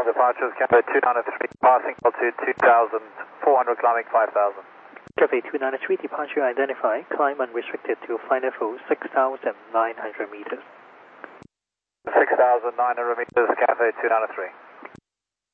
departures, Cafe 293, passing altitude 2,400, climbing 5,000. Cafe 293, departure identified, climb unrestricted to flight level 6,900 meters. 6,900 meters, Cafe 293.